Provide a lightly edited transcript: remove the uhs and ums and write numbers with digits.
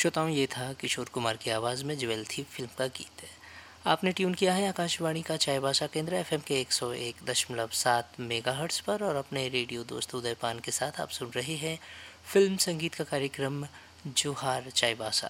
श्रोताओं, ये था किशोर कुमार की आवाज़ में ज्वेल थी फिल्म का गीत है। आपने ट्यून किया है आकाशवाणी का चाईबासा केंद्र एफएम के 101.7 मेगाहर्ट्ज़ पर और अपने रेडियो दोस्त उदयपान के साथ आप सुन रहे हैं फिल्म संगीत का कार्यक्रम जोहार चाईबासा।